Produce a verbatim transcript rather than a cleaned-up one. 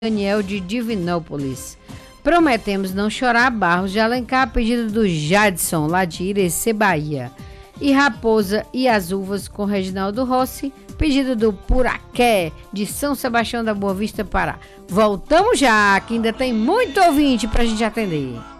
Daniel de Divinópolis. Prometemos não chorar, Barros de Alencar, pedido do Jadson, lá de Irecê, Bahia. E Raposa e as Uvas com Reginaldo Rossi, pedido do Puraqué, de São Sebastião da Boa Vista, Pará. Voltamos já, que ainda tem muito ouvinte pra gente atender.